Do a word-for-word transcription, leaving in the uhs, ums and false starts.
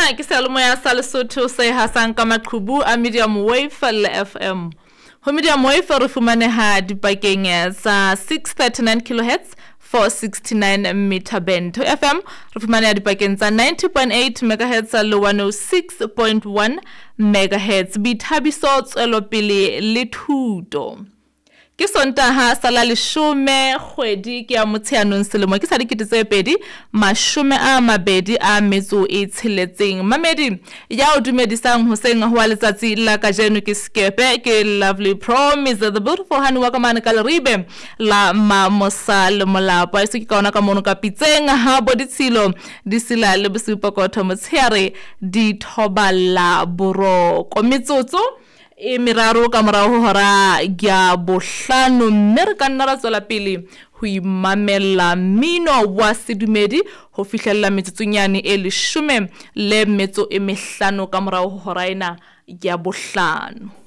Sena ke seyalemoya sa Lesotho se hasang ka maqhubu a medium wave le F M. Ho medium wave re fumaneha dipakeng sa six thirty-nine kilohertz, four sixty-nine meter band. Ho F M re fumaneha dipakeng tsa ninety point eight megahertz le one oh six point one megahertz. Boithabiso tswelopele le thuto. Ke Sontaha sa la leshome kgwedi ke ya Motsheanong selemo ke sa dikete tse pedi mashome a mabedi a metso e tsheletseng. Mamedi ya o dumedisang hoseng ho letsatsi la kajeno ke Skepe ke Lovely Promise the beautiful hani wa ka mane ka leribe la mamosa le molapa iso ke kaona ka mono ka pitseng ha boditshilo di sila le bosupakotho motsheare di thobala boroko metsotso e miraro ka morao ho hora ya bohlano mme re ka nna ra tswela pele ho imamela mino wa sedumedi ho fihlella metsotsonyane e leshome le metso e mehlano ka morao ho hora ena ya bohlano.